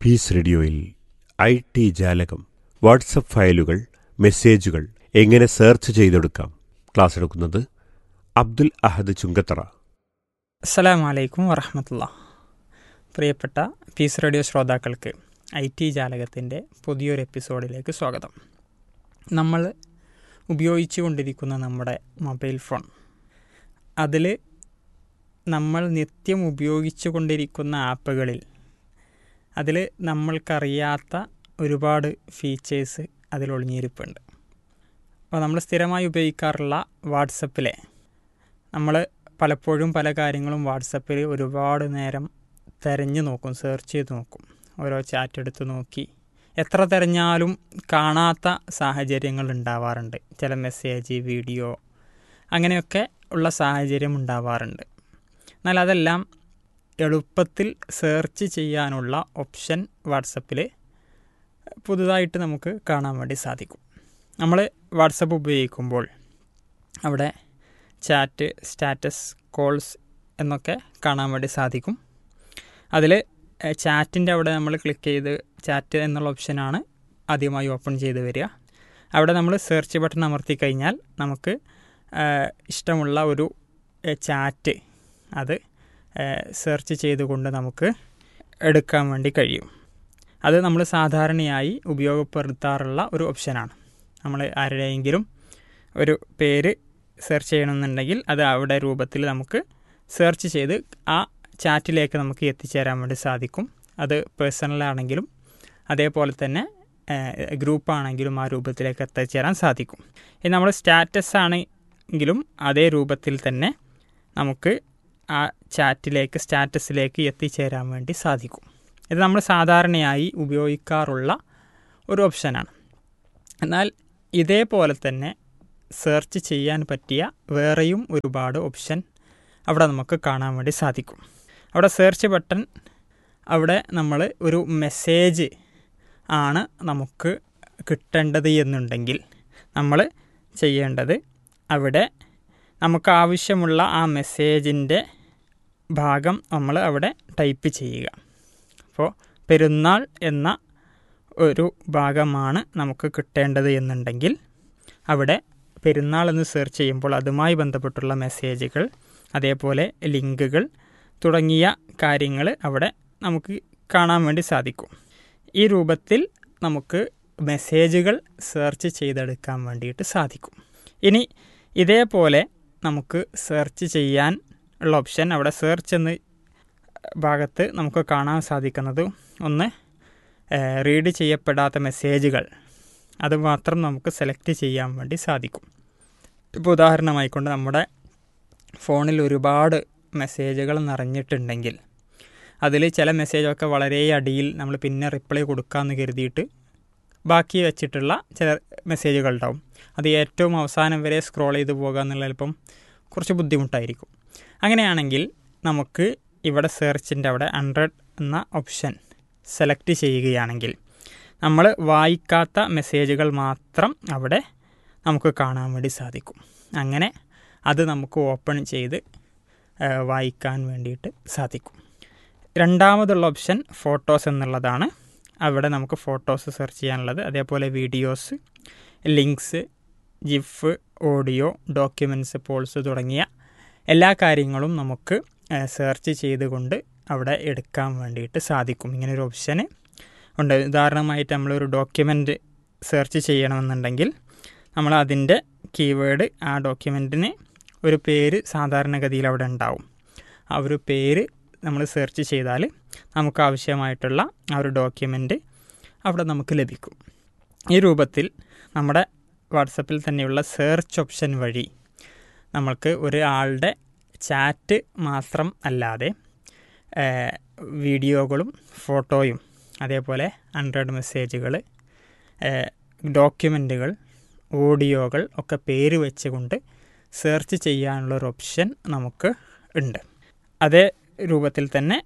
Piece റേഡിയോയിൽ IT ജാലകം, WhatsApp ഫയലുകൾ, മെസ്സേജുകൾ എങ്ങനെ സെർച്ച് ചെയ്തെടുക്കാം? ക്ലാസ് എടുക്കുന്നത് അബ്ദുൽ അഹദ് ചുങ്കത്തറ. അസ്സലാമു അലൈക്കും വറഹ്മത്തുള്ളാഹി. പ്രിയപ്പെട്ട പീസ് റേഡിയോ ശ്രോതാക്കൾക്ക് IT ജാലകത്തിൻ്റെ പുതിയൊരു എപ്പിസോഡിലേക്ക് സ്വാഗതം. നമ്മൾ ഉപയോഗിച്ചു കൊണ്ടിരിക്കുന്ന നമ്മുടെ മൊബൈൽ ഫോൺ, അതിൽ നമ്മൾ നിത്യം ഉപയോഗിച്ചു കൊണ്ടിരിക്കുന്ന ആപ്പുകളിൽ അതിൽ നമ്മൾക്കറിയാത്ത ഒരുപാട് ഫീച്ചേഴ്സ് അതിലൊളിഞ്ഞിരിപ്പുണ്ട്. അപ്പോൾ നമ്മൾ സ്ഥിരമായി ഉപയോഗിക്കാറുള്ള വാട്സപ്പിലെ നമ്മൾ പലപ്പോഴും പല കാര്യങ്ങളും വാട്സപ്പിൽ ഒരുപാട് നേരം തിരഞ്ഞു നോക്കും, സെർച്ച് ചെയ്ത് നോക്കും, ഓരോ ചാറ്റ് എടുത്ത് നോക്കി എത്ര തിരഞ്ഞാലും കാണാത്ത സാഹചര്യങ്ങൾ ഉണ്ടാവാറുണ്ട്. ചില മെസ്സേജ്, വീഡിയോ അങ്ങനെയൊക്കെ ഉള്ള സാഹചര്യം ഉണ്ടാവാറുണ്ട്. എന്നാൽ അതെല്ലാം എളുപ്പത്തിൽ സെർച്ച് ചെയ്യാനുള്ള ഓപ്ഷൻ വാട്സപ്പിൽ പുതുതായിട്ട് നമുക്ക് കാണാൻ വേണ്ടി സാധിക്കും. നമ്മൾ വാട്സപ്പ് ഉപയോഗിക്കുമ്പോൾ അവിടെ ചാറ്റ്, സ്റ്റാറ്റസ്, കോൾസ് എന്നൊക്കെ കാണാൻ വേണ്ടി സാധിക്കും. അതിൽ ചാറ്റിൻ്റെ അവിടെ നമ്മൾ ക്ലിക്ക് ചെയ്ത് ചാറ്റ് എന്നുള്ള ഓപ്ഷനാണ് ആദ്യമായി ഓപ്പൺ ചെയ്ത് വരിക. അവിടെ നമ്മൾ സെർച്ച് ബട്ടൺ അമർത്തി കഴിഞ്ഞാൽ നമുക്ക് ഇഷ്ടമുള്ള ഒരു ചാറ്റ് അത് സെർച്ച് ചെയ്തുകൊണ്ട് നമുക്ക് എടുക്കാൻ വേണ്ടി കഴിയും. അത് നമ്മൾ സാധാരണയായി ഉപയോഗപ്പെടുത്താറുള്ള ഒരു ഓപ്ഷനാണ്. നമ്മൾ ആരുടെയെങ്കിലും ഒരു പേര് സെർച്ച് ചെയ്യണമെന്നുണ്ടെങ്കിൽ അത് അവിടെ രൂപത്തിൽ നമുക്ക് സെർച്ച് ചെയ്ത് ആ ചാറ്റിലേക്ക് നമുക്ക് എത്തിച്ചേരാൻ വേണ്ടി സാധിക്കും. അത് പേഴ്സണലാണെങ്കിലും അതേപോലെ തന്നെ ഗ്രൂപ്പാണെങ്കിലും ആ രൂപത്തിലേക്ക് എത്തിച്ചേരാൻ സാധിക്കും. ഇനി നമ്മൾ സ്റ്റാറ്റസ് ആണെങ്കിലും അതേ രൂപത്തിൽ തന്നെ നമുക്ക് ആ സ്റ്റാറ്റസിലേക്ക് എത്തിച്ചേരാൻ വേണ്ടി സാധിക്കും. ഇത് നമ്മൾ സാധാരണയായി ഉപയോഗിക്കാറുള്ള ഒരു ഓപ്ഷനാണ്. എന്നാൽ ഇതേപോലെ തന്നെ സെർച്ച് ചെയ്യാൻ പറ്റിയ വേറെയും ഒരുപാട് ഓപ്ഷൻ അവിടെ നമുക്ക് കാണാൻ വേണ്ടി സാധിക്കും. അവിടെ സെർച്ച് ബട്ടൺ, അവിടെ നമ്മൾ ഒരു മെസ്സേജ് ആണ് നമുക്ക് കിട്ടേണ്ടത് എന്നുണ്ടെങ്കിൽ നമ്മൾ ചെയ്യേണ്ടത് അവിടെ നമുക്ക് ആവശ്യമുള്ള ആ മെസ്സേജിൻ്റെ ഭാഗം നമ്മൾ അവിടെ ടൈപ്പ് ചെയ്യുക. അപ്പോൾ പെരുന്നാൾ എന്ന ഒരു ഭാഗമാണ് നമുക്ക് കിട്ടേണ്ടത് എന്നുണ്ടെങ്കിൽ അവിടെ പെരുന്നാൾ എന്ന് സെർച്ച് ചെയ്യുമ്പോൾ അതുമായി ബന്ധപ്പെട്ടുള്ള മെസ്സേജുകൾ, അതേപോലെ ലിങ്കുകൾ തുടങ്ങിയ കാര്യങ്ങൾ അവിടെ നമുക്ക് കാണാൻ വേണ്ടി സാധിക്കും. ഈ രൂപത്തിൽ നമുക്ക് മെസ്സേജുകൾ സെർച്ച് ചെയ്തെടുക്കാൻ വേണ്ടിയിട്ട് സാധിക്കും. ഇനി ഇതേപോലെ നമുക്ക് സെർച്ച് ചെയ്യാൻ ഉള്ള ഓപ്ഷൻ അവിടെ സെർച്ച് എന്ന ഭാഗത്ത് നമുക്ക് കാണാൻ സാധിക്കുന്നത്, ഒന്ന് റീഡ് ചെയ്യപ്പെടാത്ത മെസ്സേജുകൾ, അത് മാത്രം നമുക്ക് സെലക്ട് ചെയ്യാൻ വേണ്ടി സാധിക്കും. ഇപ്പോൾ ഉദാഹരണമായിക്കൊണ്ട് നമ്മുടെ ഫോണിൽ ഒരുപാട് മെസ്സേജുകൾ നിറഞ്ഞിട്ടുണ്ടെങ്കിൽ അതിൽ ചില മെസ്സേജൊക്കെ വളരെ അടിയിൽ നമ്മൾ പിന്നെ റിപ്ലൈ കൊടുക്കാമെന്ന് കരുതിയിട്ട് ബാക്കി വെച്ചിട്ടുള്ള ചില മെസ്സേജുകൾ ഉണ്ടാവും. അത് ഏറ്റവും അവസാനം വരെ സ്ക്രോൾ ചെയ്ത് പോകുക എന്നുള്ള ചിലപ്പം കുറച്ച് ബുദ്ധിമുട്ടായിരിക്കും. അങ്ങനെയാണെങ്കിൽ നമുക്ക് ഇവിടെ സെർച്ചിൻ്റെ അവിടെ 100 എന്ന ഓപ്ഷൻ സെലക്ട് ചെയ്യുകയാണെങ്കിൽ നമ്മൾ വായിക്കാത്ത മെസ്സേജുകൾ മാത്രം അവിടെ നമുക്ക് കാണാൻ വേണ്ടി സാധിക്കും. അങ്ങനെ അത് നമുക്ക് ഓപ്പൺ ചെയ്ത് വായിക്കാൻ വേണ്ടിയിട്ട് സാധിക്കും. രണ്ടാമതുള്ള ഓപ്ഷൻ ഫോട്ടോസ് എന്നുള്ളതാണ്. അവിടെ നമുക്ക് ഫോട്ടോസ് സെർച്ച് ചെയ്യാനുള്ളത്, അതേപോലെ videos, links, GIF, audio, documents, Paul's തുടങ്ങിയ എല്ലാ കാര്യങ്ങളും നമുക്ക് സെർച്ച് ചെയ്തുകൊണ്ട് അവിടെ എടുക്കാൻ വേണ്ടിയിട്ട് സാധിക്കും. ഇങ്ങനൊരു ഓപ്ഷന് ഉണ്ട്. ഉദാഹരണമായിട്ട് നമ്മളൊരു ഡോക്യുമെൻ്റ് സെർച്ച് ചെയ്യണമെന്നുണ്ടെങ്കിൽ നമ്മൾ അതിൻ്റെ കീവേഡ്, ആ ഡോക്യുമെൻറ്റിന് ഒരു പേര് സാധാരണഗതിയിൽ അവിടെ ഉണ്ടാവും. ആ ഒരു പേര് നമ്മൾ സെർച്ച് ചെയ്താൽ നമുക്ക് ആവശ്യമായിട്ടുള്ള ആ ഒരു ഡോക്യുമെൻ്റ് അവിടെ നമുക്ക് ലഭിക്കും. ഈ രൂപത്തിൽ നമ്മുടെ വാട്സപ്പിൽ തന്നെയുള്ള സെർച്ച് ഓപ്ഷൻ വഴി നമ്മൾക്ക് ഒരാളുടെ ചാറ്റ് മാത്രം അല്ലാതെ വീഡിയോകളും ഫോട്ടോയും അതേപോലെ 100 മെസ്സേജുകൾ, ഡോക്യുമെൻറ്റുകൾ, ഓഡിയോകൾ ഒക്കെ പേര് വെച്ചുകൊണ്ട് സെർച്ച് ചെയ്യാനുള്ളൊരു ഓപ്ഷൻ നമുക്ക് ഉണ്ട്. അതേ രൂപത്തിൽ തന്നെ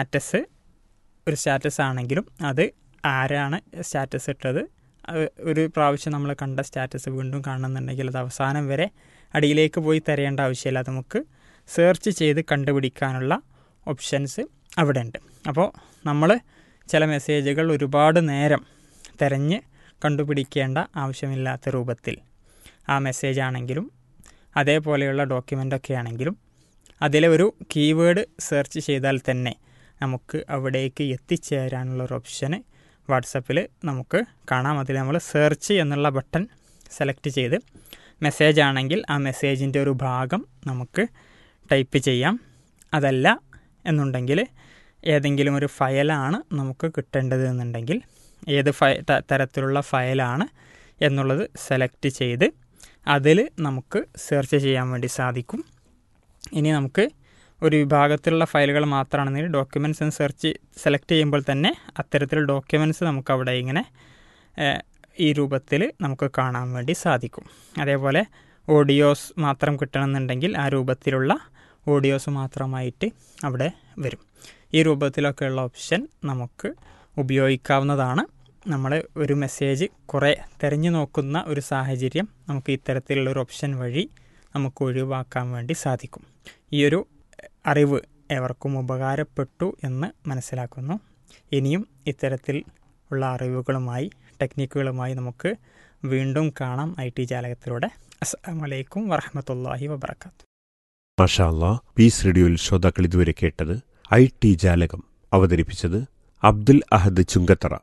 ഒരു സ്റ്റാറ്റസ് ആണെങ്കിലും അത് ആരാണ് സ്റ്റാറ്റസ് ഇട്ടത്, ഒരു പ്രാവശ്യം നമ്മൾ കണ്ട സ്റ്റാറ്റസ് വീണ്ടും കാണുന്നുണ്ടെങ്കിൽ അത് അവസാനം വരെ അടിയിലേക്ക് പോയി തിരയേണ്ട ആവശ്യമില്ല. നമുക്ക് സെർച്ച് ചെയ്ത് കണ്ടുപിടിക്കാനുള്ള ഓപ്ഷൻസ് അവിടെ ഉണ്ട്. അപ്പോൾ നമ്മൾ ചില മെസ്സേജുകൾ ഒരുപാട് നേരം തിരഞ്ഞ് കണ്ടുപിടിക്കേണ്ട ആവശ്യമില്ലാത്ത രൂപത്തിൽ ആ മെസ്സേജ് ആണെങ്കിലും അതേപോലെയുള്ള ഡോക്യുമെൻ്റൊക്കെ ആണെങ്കിലും അതിലെ ഒരു കീവേഡ് സെർച്ച് ചെയ്താൽ തന്നെ നമുക്ക് അവിടേക്ക് എത്തിച്ചേരാനുള്ളൊരു ഓപ്ഷന് വാട്സപ്പിൽ നമുക്ക് കാണാം. അതിൽ നമ്മൾ സെർച്ച് എന്നുള്ള ബട്ടൺ സെലക്ട് ചെയ്ത് മെസ്സേജ് ആണെങ്കിൽ ആ മെസ്സേജിൻ്റെ ഒരു ഭാഗം നമുക്ക് ടൈപ്പ് ചെയ്യാം. അതല്ല എന്നുണ്ടെങ്കിൽ ഏതെങ്കിലും ഒരു ഫയലാണ് നമുക്ക് കിട്ടേണ്ടത് എന്നുണ്ടെങ്കിൽ ഏത് തരത്തിലുള്ള ഫയലാണ് എന്നുള്ളത് സെലക്ട് ചെയ്ത് അതിൽ നമുക്ക് സെർച്ച് ചെയ്യാൻ വേണ്ടി സാധിക്കും. ഇനി നമുക്ക് ഒരു വിഭാഗത്തിലുള്ള ഫയലുകൾ മാത്രമാണെന്നെങ്കിൽ ഡോക്യുമെൻറ്റ്സ് എന്ന് സെലക്ട് ചെയ്യുമ്പോൾ തന്നെ അത്തരത്തിൽ ഡോക്യുമെൻറ്റ്സ് നമുക്കവിടെ ഇങ്ങനെ ഈ രൂപത്തിൽ നമുക്ക് കാണാൻ വേണ്ടി സാധിക്കും. അതേപോലെ ഓഡിയോസ് മാത്രം കിട്ടണമെന്നുണ്ടെങ്കിൽ ആ രൂപത്തിലുള്ള ഓഡിയോസ് മാത്രമായിട്ട് അവിടെ വരും. ഈ രൂപത്തിലൊക്കെയുള്ള ഓപ്ഷൻ നമുക്ക് ഉപയോഗിക്കാവുന്നതാണ്. നമ്മൾ ഒരു മെസ്സേജ് കുറേ തിരഞ്ഞു നോക്കുന്ന ഒരു സാഹചര്യം നമുക്ക് ഇത്തരത്തിലുള്ളൊരു ഓപ്ഷൻ വഴി നമുക്ക് ഒഴിവാക്കാൻ വേണ്ടി സാധിക്കും. ഈ ഒരു അറിവ് ഏവർക്കും ഉപകാരപ്പെട്ടു എന്ന് മനസ്സിലാക്കുന്നു. ഇനിയും ഇത്തരത്തിൽ ഉള്ള അറിവുകളുമായി ടെക്നിക്കുകളുമായി നമുക്ക് വീണ്ടും കാണാം IT ജാലകത്തിലൂടെ. അസ്സലാമു അലൈക്കും വറഹ്മത്തുള്ളാഹി വബറകാതുഹു. മാഷാ അല്ലാഹ്. പീസ് റേഡിയോയിൽ ശ്രോതാക്കൾ ഇതുവരെ കേട്ടത് IT ജാലകം. അവതരിപ്പിച്ചത് അബ്ദുൽ അഹദ് ചുങ്കത്തറ.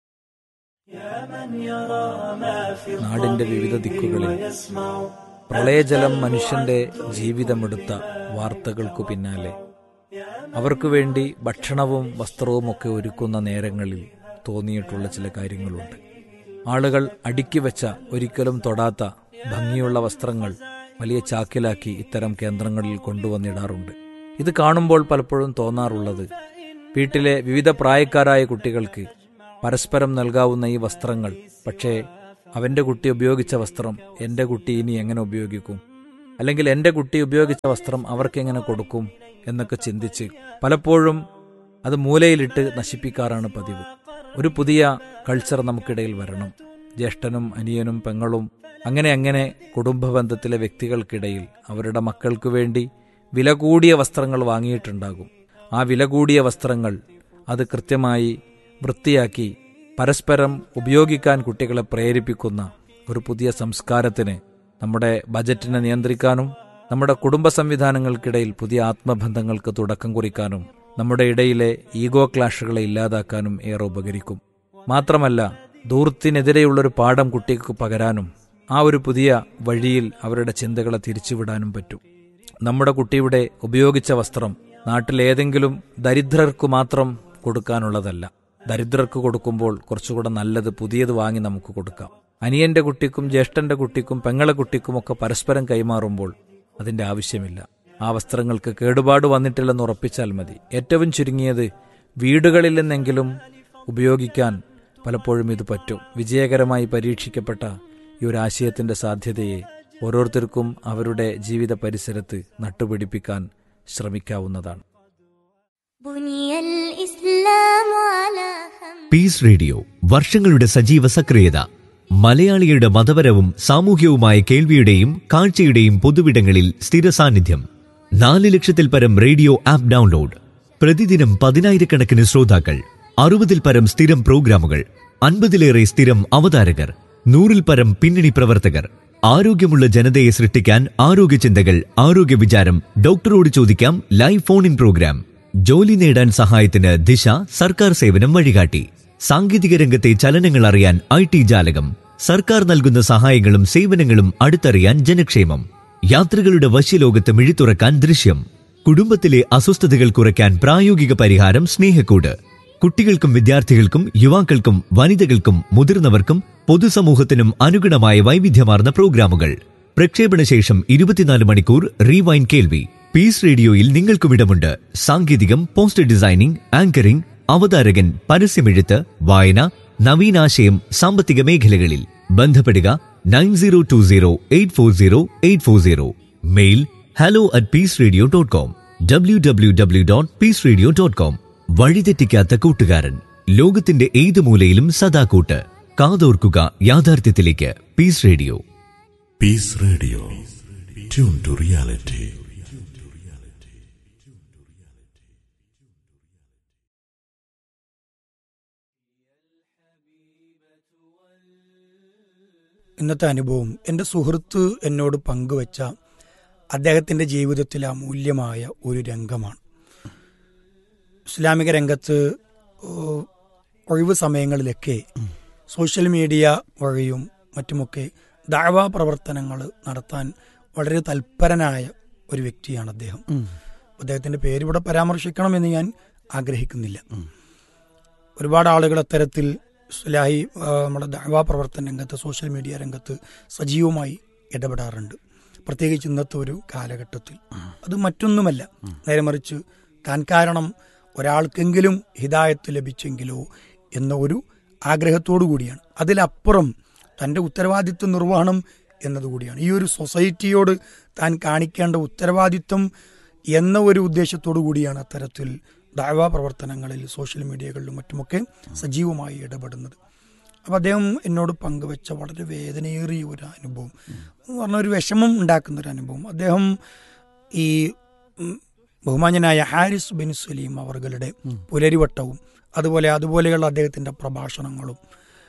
നാടിന്റെ വിവിധ ദിക്കുകളിൽ പ്രളയജലം മനുഷ്യന്റെ ജീവിതമെടുത്ത വാർത്തകൾക്കു പിന്നാലെ അവർക്കു വേണ്ടി ഭക്ഷണവും വസ്ത്രവും ഒക്കെ ഒരുക്കുന്ന നേരങ്ങളിൽ തോന്നിയിട്ടുള്ള ചില കാര്യങ്ങളുണ്ട്. ആളുകൾ അടുക്കി വെച്ച ഒരിക്കലും തൊടാത്ത ഭംഗിയുള്ള വസ്ത്രങ്ങൾ വലിയ ചാക്കിലാക്കി ഇത്തരം കേന്ദ്രങ്ങളിൽ കൊണ്ടുവന്നിടാറുണ്ട്. ഇത് കാണുമ്പോൾ പലപ്പോഴും തോന്നാറുള്ളത്, വീട്ടിലെ വിവിധ പ്രായക്കാരായ കുട്ടികൾക്ക് പരസ്പരം നൽകാവുന്ന ഈ വസ്ത്രങ്ങൾ, പക്ഷേ അവൻ്റെ കുട്ടി ഉപയോഗിച്ച വസ്ത്രം എൻ്റെ കുട്ടി ഇനി എങ്ങനെ ഉപയോഗിക്കും, അല്ലെങ്കിൽ എൻ്റെ കുട്ടി ഉപയോഗിച്ച വസ്ത്രം അവർക്കെങ്ങനെ കൊടുക്കും എന്നൊക്കെ ചിന്തിച്ച് പലപ്പോഴും അത് മൂലയിലിട്ട് നശിപ്പിക്കാറാണ് പതിവ്. ഒരു പുതിയ കൾച്ചർ നമുക്കിടയിൽ വരണം. ജ്യേഷ്ഠനും അനിയനും പെങ്ങളും അങ്ങനെ കുടുംബ ബന്ധത്തിലെ വ്യക്തികൾക്കിടയിൽ അവരുടെ മക്കൾക്ക് വേണ്ടി വില കൂടിയ വസ്ത്രങ്ങൾ വാങ്ങിയിട്ടുണ്ടാകും. ആ വില കൂടിയ വസ്ത്രങ്ങൾ അത് കൃത്യമായി വൃത്തിയാക്കി പരസ്പരം ഉപയോഗിക്കാൻ കുട്ടികളെ പ്രേരിപ്പിക്കുന്ന ഒരു പുതിയ സംസ്കാരത്തിന് നമ്മുടെ ബജറ്റിനെ നിയന്ത്രിക്കാനും നമ്മുടെ കുടുംബ സംവിധാനങ്ങൾക്കിടയിൽ പുതിയ ആത്മബന്ധങ്ങൾക്ക് തുടക്കം കുറിക്കാനും നമ്മുടെ ഇടയിലെ ഈഗോ ക്ലാഷുകളെ ഇല്ലാതാക്കാനും ഏറെ ഉപകരിക്കും. മാത്രമല്ല, ധൂർത്തിനെതിരെയുള്ളൊരു പാഠം കുട്ടികൾക്ക് പകരാനും ആ ഒരു പുതിയ വഴിയിൽ അവരുടെ ചിന്തകളെ തിരിച്ചുവിടാനും പറ്റും. നമ്മുടെ കുട്ടിയുടെ ഉപയോഗിച്ച വസ്ത്രം നാട്ടിലേതെങ്കിലും ദരിദ്രർക്ക് മാത്രം കൊടുക്കാനുള്ളതല്ല. ദരിദ്രർക്ക് കൊടുക്കുമ്പോൾ കുറച്ചുകൂടെ നല്ലത് പുതിയത് വാങ്ങി നമുക്ക് കൊടുക്കാം. അനിയന്റെ കുട്ടിക്കും ജ്യേഷ്ഠന്റെ കുട്ടിക്കും പെങ്ങളെ കുട്ടിക്കുമൊക്കെ പരസ്പരം കൈമാറുമ്പോൾ അതിന്റെ ആവശ്യമില്ല. ആ വസ്ത്രങ്ങൾക്ക് കേടുപാട് വന്നിട്ടില്ലെന്ന് ഉറപ്പിച്ചാൽ മതി. ഏറ്റവും ചുരുങ്ങിയത് വീടുകളിൽ നിന്നെങ്കിലും ഉപയോഗിക്കാൻ പലപ്പോഴും ഇത് പറ്റും. വിജയകരമായി പരീക്ഷിക്കപ്പെട്ട ഈ ഒരു ആശയത്തിന്റെ സാധ്യതയെ ഓരോരുത്തർക്കും അവരുടെ ജീവിത പരിസരത്ത് നട്ടുപിടിപ്പിക്കാൻ ശ്രമിക്കാവുന്നതാണ്. പീസ് റേഡിയോ വർഷങ്ങളുടെ സജീവ സക്രിയത. മലയാളികളുടെ മതപരവും സാമൂഹ്യവുമായ കേൾവിയുടെയും കാഴ്ചയുടെയും പൊതുവിടങ്ങളിൽ സ്ഥിര സാന്നിധ്യം. 4 ലക്ഷത്തിൽ പരം റേഡിയോ ആപ്പ് ഡൗൺലോഡ്. പ്രതിദിനം 10,000-കണക്കിന് ശ്രോതാക്കൾ. 60-ൽ പരം സ്ഥിരം പ്രോഗ്രാമുകൾ. 50-ലേറെ സ്ഥിരം അവതാരകർ. 100-ൽ പരം പിന്നണി പ്രവർത്തകർ. ആരോഗ്യമുള്ള ജനതയെ സൃഷ്ടിക്കാൻ ആരോഗ്യ ചിന്തകൾ, ആരോഗ്യ വിചാരം, ഡോക്ടറോട് ചോദിക്കാം ലൈവ് ഫോൺ ഇൻ പ്രോഗ്രാം. ജോലി നേടാൻ സഹായത്തിന് ദിശ, സർക്കാർ സേവനം വഴികാട്ടി. സാങ്കേതിക രംഗത്തെ ചലനങ്ങൾ അറിയാൻ IT ജാലകം. സർക്കാർ നൽകുന്ന സഹായങ്ങളും സേവനങ്ങളും അടുത്തറിയാൻ ജനക്ഷേമം. യാത്രകളുടെ വശ്യലോകത്ത് മിഴിത്തുറക്കാൻ ദൃശ്യം. കുടുംബത്തിലെ അസ്വസ്ഥതകൾ കുറയ്ക്കാൻ പ്രായോഗിക പരിഹാരം സ്നേഹക്കൂട്. കുട്ടികൾക്കും വിദ്യാർത്ഥികൾക്കും യുവാക്കൾക്കും വനിതകൾക്കും മുതിർന്നവർക്കും പൊതുസമൂഹത്തിനും അനുഗുണമായ വൈവിധ്യമാർന്ന പ്രോഗ്രാമുകൾ. പ്രക്ഷേപണ ശേഷം 24 മണിക്കൂർ റീവൈൻ കേൾവി. പീസ് റേഡിയോയിൽ നിങ്ങൾക്കും ഇടമുണ്ട്. സാങ്കേതികം, പോസ്റ്റർ ഡിസൈനിംഗ്, ആങ്കറിംഗ്, അവതാരകൻ, പരസ്യമെഴുത്ത്, വായന, നവീനാശയം, സാമ്പത്തിക മേഖലകളിൽ. ബന്ധപ്പെടുക 9020840840. Mail hello@peaceradio.com. www.peaceradio.com. വഴിതെറ്റിക്കാത്ത കൂട്ടുകാരൻ. ലോകത്തിന്റെ ഏത് മൂലയിലും സദാ കൂട്ട്. കാതോർക്കുക യാഥാർത്ഥ്യത്തിലേക്ക്. Piece radio. Piece radio. Tune to reality. ഇന്നത്തെ അനുഭവം എൻ്റെ സുഹൃത്ത് എന്നോട് പങ്കുവച്ച അദ്ദേഹത്തിൻ്റെ ജീവിതത്തിലെ അമൂല്യമായ ഒരു രംഗമാണ്. ഇസ്ലാമിക രംഗത്ത് ഒഴിവ് സമയങ്ങളിലൊക്കെ സോഷ്യൽ മീഡിയ വഴിയും മറ്റുമൊക്കെ ദഅവ പ്രവർത്തനങ്ങൾ നടത്താൻ വളരെ തൽപരനായ ഒരു വ്യക്തിയാണ് അദ്ദേഹം. അദ്ദേഹത്തിൻ്റെ പേര് ഇവിടെ പരാമർശിക്കണമെന്ന് ഞാൻ ആഗ്രഹിക്കുന്നില്ല. ഒരുപാട് ആളുകൾ അത്തരത്തിൽ ഇസ്ലാഹി നമ്മുടെ ദഅവ പ്രവർത്തന രംഗത്ത് സോഷ്യൽ മീഡിയ രംഗത്ത് സജീവമായി ഇടപെടാറുണ്ട്, പ്രത്യേകിച്ച് ഇന്നത്തെ ഒരു കാലഘട്ടത്തിൽ. അത് മറ്റൊന്നുമല്ല, നേരെ മറിച്ച് താൻ കാരണം ഒരാൾക്കെങ്കിലും ഹിദായത്ത് ലഭിച്ചെങ്കിലോ എന്ന ഒരു ആഗ്രഹത്തോടു കൂടിയാണ്. അതിലപ്പുറം തൻ്റെ ഉത്തരവാദിത്വ നിർവഹണം എന്നതുകൂടിയാണ്. ഈ ഒരു സൊസൈറ്റിയോട് താൻ കാണിക്കേണ്ട ഉത്തരവാദിത്വം എന്ന ഒരു ഉദ്ദേശത്തോടു കൂടിയാണ് അത്തരത്തിൽ ദഅവ പ്രവർത്തനങ്ങളിൽ സോഷ്യൽ മീഡിയകളിലും മറ്റുമൊക്കെ സജീവമായി ഇടപെടുന്നത്. അപ്പോൾ അദ്ദേഹം എന്നോട് പങ്കുവെച്ച വളരെ വേദനയേറിയ ഒരു അനുഭവം എന്ന് പറഞ്ഞ ഒരു വിഷമം ഉണ്ടാക്കുന്നൊരു അനുഭവം. അദ്ദേഹം ഈ ബഹുമാന്യനായ ഹാരിസ് ബിൻ സലീം അവരുടെ പുലരിവട്ടവും അതുപോലെയുള്ള അദ്ദേഹത്തിൻ്റെ പ്രഭാഷണങ്ങളും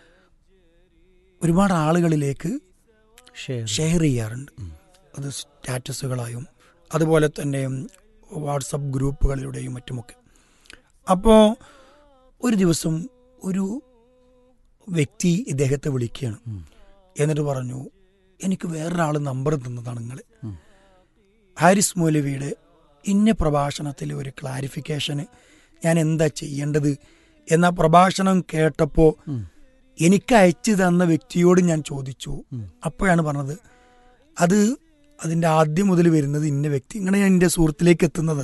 ഒരുപാട് ആളുകളിലേക്ക് ഷെയർ ചെയ്യാറുണ്ട്. അത് സ്റ്റാറ്റസുകളായും അതുപോലെ തന്നെ വാട്സപ്പ് ഗ്രൂപ്പുകളിലൂടെയും മറ്റുമൊക്കെ. അപ്പോൾ ഒരു ദിവസം ഒരു വ്യക്തി ഇദ്ദേഹത്തെ വിളിക്കുകയാണ്. എന്നിട്ട് പറഞ്ഞു, എനിക്ക് വേറൊരാൾ നമ്പർ തന്നതാണ് നിങ്ങൾ, ഹാരിസ് മൗലവിയുടെ ഇന്ന പ്രഭാഷണത്തിൽ ഒരു ക്ലാരിഫിക്കേഷന് ഞാൻ എന്താ ചെയ്യേണ്ടത് എന്ന പ്രഭാഷണം കേട്ടപ്പോൾ എനിക്ക് അയച്ചു തന്ന വ്യക്തിയോട് ഞാൻ ചോദിച്ചു. അപ്പോഴാണ് പറഞ്ഞത് അതിൻ്റെ ആദ്യം മുതൽ വരുന്നത് ഇന്ന വ്യക്തി. ഇങ്ങനെ ഞാൻ എൻ്റെ സുഹൃത്തിലേക്ക് എത്തുന്നത്.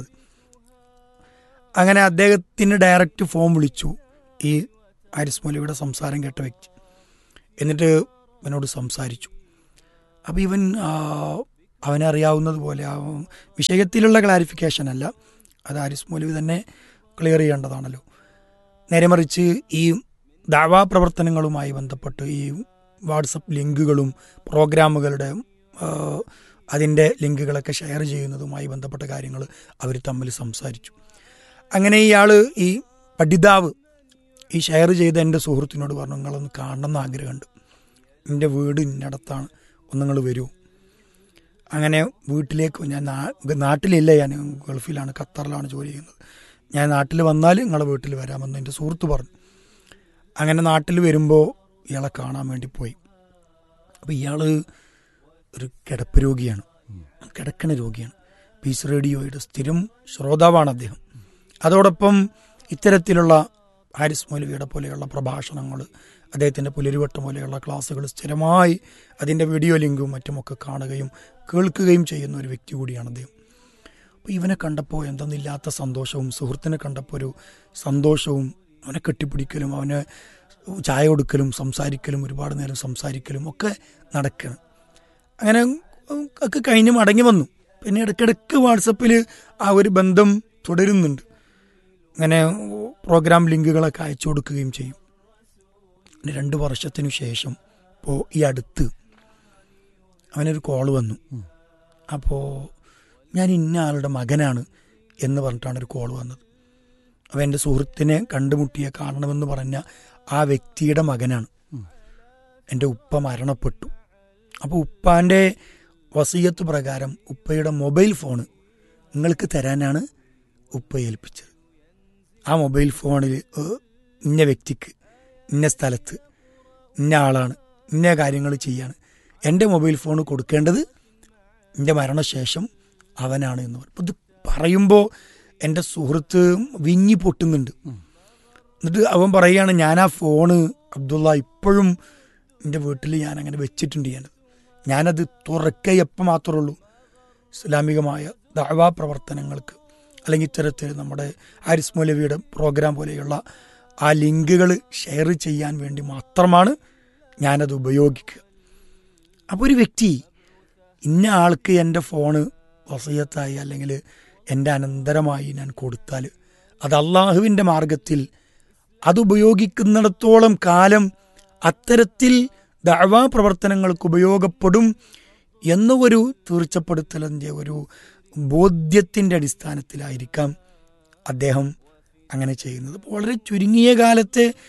അങ്ങനെ അദ്ദേഹത്തിന് ഡയറക്റ്റ് ഫോൺ വിളിച്ചു ഈ ഹാരിസ് മൗലവിയുടെ സംസാരം കേട്ട വ്യക്തി. എന്നിട്ട് അവനോട് സംസാരിച്ചു. അപ്പോൾ അവനെ അറിയാവുന്നതുപോലെ ആ വിഷയത്തിലുള്ള ക്ലാരിഫിക്കേഷൻ അല്ല, അത് ഹാരിസ് മൗലവി തന്നെ ക്ലിയർ ചെയ്യേണ്ടതാണല്ലോ. നേരെ മറിച്ച് ഈ ദഅവ പ്രവർത്തനങ്ങളുമായി ബന്ധപ്പെട്ട് ഈ വാട്സപ്പ് ലിങ്കുകളും പ്രോഗ്രാമുകളുടെ അതിൻ്റെ ലിങ്കുകളൊക്കെ ഷെയർ ചെയ്യുന്നതുമായി ബന്ധപ്പെട്ട കാര്യങ്ങൾ അവർ തമ്മിൽ സംസാരിച്ചു. അങ്ങനെ ഇയാൾ ഈ പഠിതാവ് ഈ ഷെയർ ചെയ്ത എൻ്റെ സുഹൃത്തിനോട് പറഞ്ഞു, നിങ്ങളൊന്ന് കാണണമെന്ന് ആഗ്രഹമുണ്ട്, എൻ്റെ വീട് ഇന്നടത്താണ്, ഒന്ന് നിങ്ങൾ വരൂ. അങ്ങനെ വീട്ടിലേക്ക് ഞാൻ നാട്ടിലില്ല, ഞാൻ ഗൾഫിലാണ്, ഖത്തറിലാണ് ജോലി ചെയ്യുന്നത്. ഞാൻ നാട്ടിൽ വന്നാൽ നിങ്ങളെ വീട്ടിൽ വരാമെന്ന് എൻ്റെ സുഹൃത്ത് പറഞ്ഞു. അങ്ങനെ നാട്ടിൽ വരുമ്പോൾ ഇയാളെ കാണാൻ വേണ്ടി പോയി. അപ്പോൾ ഇയാൾ ഒരു കിടപ്പ് രോഗിയാണ്, കിടക്കണ രോഗിയാണ്. പീസ് റേഡിയോയുടെ സ്ഥിരം ശ്രോതാവാണ് അദ്ദേഹം. അതോടൊപ്പം ഇത്തരത്തിലുള്ള ഹാരിസ് മൗലവിയുടെ പോലെയുള്ള പ്രഭാഷണങ്ങൾ, അദ്ദേഹത്തിൻ്റെ പുലരിവട്ടം പോലെയുള്ള ക്ലാസ്സുകൾ സ്ഥിരമായി അതിൻ്റെ വീഡിയോ ലിങ്കും മറ്റുമൊക്കെ കാണുകയും കേൾക്കുകയും ചെയ്യുന്ന ഒരു വ്യക്തി കൂടിയാണ് അദ്ദേഹം. അപ്പോൾ ഇവനെ കണ്ടപ്പോൾ എന്തെന്നില്ലാത്ത സന്തോഷവും, സുഹൃത്തിനെ കണ്ടപ്പോൾ ഒരു സന്തോഷവും, അവനെ കെട്ടിപ്പിടിക്കലും അവനെ ചായ കൊടുക്കലും സംസാരിക്കലും ഒരുപാട് നേരം സംസാരിക്കലും ഒക്കെ നടക്കുകയാണ്. അങ്ങനെ ഒക്കെ കഴിഞ്ഞ് മടങ്ങി വന്നു. പിന്നെ ഇടയ്ക്കിടയ്ക്ക് വാട്സപ്പിൽ ആ ഒരു ബന്ധം തുടരുന്നുണ്ട്. അങ്ങനെ പ്രോഗ്രാം ലിങ്കുകളൊക്കെ അയച്ചു കൊടുക്കുകയും ചെയ്യും. 2 വർഷത്തിനു ശേഷം ഇപ്പോൾ ഈ അടുത്ത് അവനൊരു കോൾ വന്നു. അപ്പോൾ ഞാൻ ഇന്ന ആളുടെ മകനാണ് എന്ന് പറഞ്ഞിട്ടാണ് ഒരു കോൾ വന്നത്. അപ്പോൾ എൻ്റെ സുഹൃത്തിനെ കണ്ടുമുട്ടിയെ കാണണമെന്ന് പറഞ്ഞ ആ വ്യക്തിയുടെ മകനാണ്. എൻ്റെ ഉപ്പ മരണപ്പെട്ടു. അപ്പോൾ ഉപ്പാൻ്റെ വസിയത്ത് പ്രകാരം ഉപ്പയുടെ മൊബൈൽ ഫോണ് നിങ്ങൾക്ക് തരാനാണ് ഉപ്പ ഏൽപ്പിച്ചത്. ആ മൊബൈൽ ഫോണിൽ ഇന്ന വ്യക്തിക്ക് ഇന്ന സ്ഥലത്ത് ഇന്ന ആളാണ് ഇന്ന കാര്യങ്ങൾ ചെയ്യാണ്, എൻ്റെ മൊബൈൽ ഫോൺ കൊടുക്കേണ്ടത് എൻ്റെ മരണശേഷം അവനാണ് എന്ന് പറയും. ഇത് പറയുമ്പോൾ എൻ്റെ സുഹൃത്ത് വിങ്ങി പൊട്ടുന്നുണ്ട്. എന്നിട്ട് അവൻ പറയുകയാണ്, ഞാൻ ആ ഫോണ് അബ്ദുള്ള ഇപ്പോഴും എൻ്റെ വീട്ടിൽ ഞാൻ അങ്ങനെ വെച്ചിട്ടുണ്ട്. ഞാനത് തുറക്കെ എപ്പോൾ മാത്രമേ ഉള്ളൂ ഇസ്ലാമികമായ ദഅവ പ്രവർത്തനങ്ങൾക്ക് അല്ലെങ്കിൽ ഇത്തരത്തിൽ നമ്മുടെ ഹാരിസ് മൗലവിയുടെ പ്രോഗ്രാം പോലെയുള്ള ആ ലിങ്കുകൾ ഷെയർ ചെയ്യാൻ വേണ്ടി മാത്രമാണ് ഞാനത് ഉപയോഗിക്കുക. അപ്പോൾ ഒരു വ്യക്തി ഇന്ന ആൾക്ക് എൻ്റെ ഫോണ് വസിയത്തായി അല്ലെങ്കിൽ എൻ്റെ അനന്തരമായി ഞാൻ കൊടുത്താൽ അത് അള്ളാഹുവിൻ്റെ മാർഗത്തിൽ അതുപയോഗിക്കുന്നിടത്തോളം കാലം അത്തരത്തിൽ ദഅവ പ്രവർത്തനങ്ങൾക്ക് ഉപയോഗപ്പെടും എന്ന ഒരു തീർച്ചപ്പെടുത്തലിൻ്റെ ഒരു ബോധ്യത്തിൻ്റെ അടിസ്ഥാനത്തിലായിരിക്കാം അദ്ദേഹം അങ്ങനെ ചെയ്യുന്നത്. വളരെ ചുരുങ്ങിയ കാലത്തെ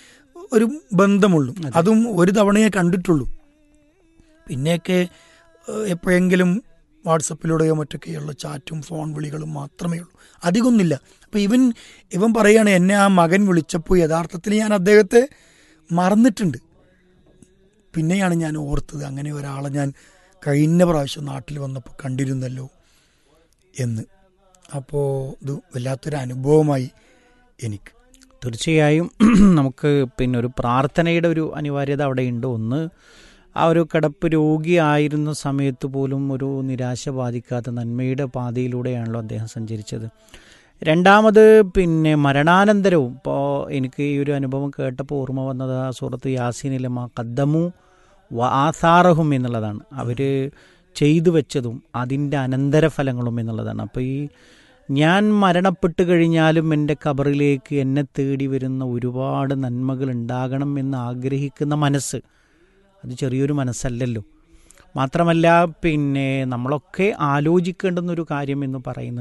ഒരു ബന്ധമുള്ളൂ. അതും ഒരു തവണയേ കണ്ടിട്ടുള്ളൂ. പിന്നെയൊക്കെ എപ്പോഴെങ്കിലും വാട്സപ്പിലൂടെയോ മറ്റൊക്കെയുള്ള ചാറ്റും ഫോൺ വിളികളും മാത്രമേ ഉള്ളൂ, അധികമൊന്നുമില്ല. അപ്പോൾ ഇവൻ പറയുകയാണ്, എന്നെ ആ മകൻ വിളിച്ചപ്പോൾ യഥാർത്ഥത്തിൽ ഞാൻ അദ്ദേഹത്തെ മറന്നിട്ടുണ്ട്. പിന്നെയാണ് ഞാൻ ഓർത്തത്, അങ്ങനെ ഒരാളെ ഞാൻ കഴിഞ്ഞ പ്രാവശ്യം നാട്ടിൽ വന്നപ്പോൾ കണ്ടിരുന്നല്ലോ എന്ന്. അപ്പോൾ ഇത് വല്ലാത്തൊരു അനുഭവമായി എനിക്ക്. തീർച്ചയായും നമുക്ക് പിന്നെ ഒരു പ്രാർത്ഥനയുടെ ഒരു അനിവാര്യത അവിടെയുണ്ട്. ഒന്ന്, ആ ഒരു കിടപ്പ് രോഗിയായിരുന്ന സമയത്ത് പോലും ഒരു നിരാശ ബാധിക്കാത്ത നന്മയുടെ പാതയിലൂടെയാണല്ലോ അദ്ദേഹം സഞ്ചരിച്ചത്. രണ്ടാമത് പിന്നെ മരണാനന്തരവും ഇപ്പോൾ എനിക്ക് ഈ ഒരു അനുഭവം കേട്ടപ്പോൾ ഓർമ്മ വന്നത് ആ സൂറത്ത് യാസീനിലെ മാ ഖദ്ദമു വ ആസാറഹും എന്നുള്ളതാണ്. അവർ ചെയ്തു വെച്ചതും അതിൻ്റെ അനന്തരഫലങ്ങളും എന്നുള്ളതാണ്. അപ്പോൾ ഈ ഞാൻ മരണപ്പെട്ട് കഴിഞ്ഞാലും എൻ്റെ ഖബറിലേക്ക് എന്നെ തേടി വരുന്ന ഒരുപാട് നന്മകൾ ഉണ്ടാകണം എന്ന് ആഗ്രഹിക്കുന്ന മനസ്സ്, അത് ചെറിയൊരു മനസ്സല്ലല്ലോ. മാത്രമല്ല പിന്നെ നമ്മളൊക്കെ ആലോചിക്കേണ്ടുന്നൊരു കാര്യം എന്ന് പറയുന്നത്